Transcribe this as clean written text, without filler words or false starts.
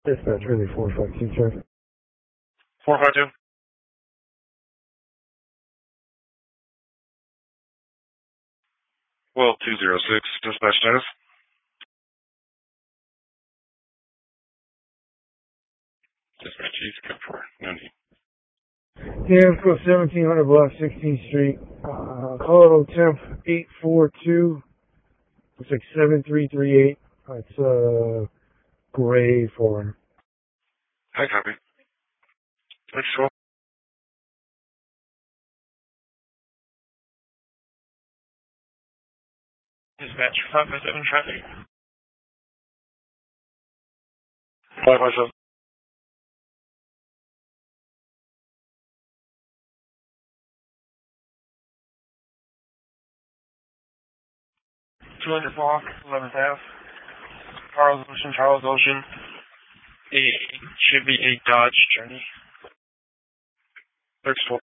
Dispatch really 452, sir. 452. Well, 206, dispatch status. Dispatch East, code 4, no need. Yeah, let's go 1700 block 16th Street. Colorado temp 842. Looks like 7338. It's gray foreign. I copy. Thanks, 12. Dispatch 557 traffic. 557. 200 block, 11th Ave. Charles Ocean. Should be a Dodge Journey. Thanks, 12.